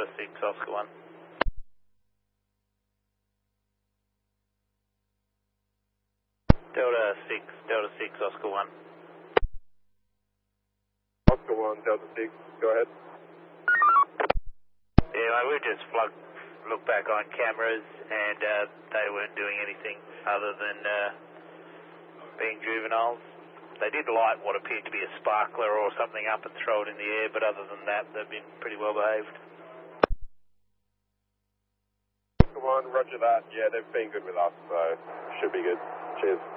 Delta 6, Oscar 1. Delta 6, Oscar 1. Oscar 1, Delta 6, go ahead. Yeah, mate, we just looked back on cameras and they weren't doing anything other than being juveniles. They did light what appeared to be a sparkler or something up and throw it in the air, but other than that, they've been pretty well behaved. Oscar 1, roger that. Yeah, they've been good with us, so should be good. Cheers.